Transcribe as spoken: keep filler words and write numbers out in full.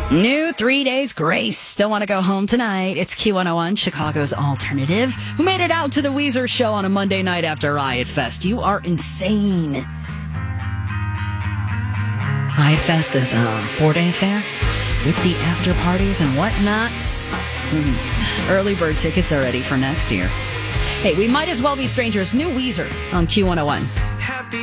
New three days grace. Don't want to go home tonight. It's Q one oh one, Chicago's alternative. Who made it out to the Weezer show on a Monday night after Riot Fest? You are insane. Riot Fest is a four-day affair with the after parties and whatnot. Mm-hmm. Early bird tickets are ready for next year. Hey, we might as well be strangers. New Weezer on Q one oh one.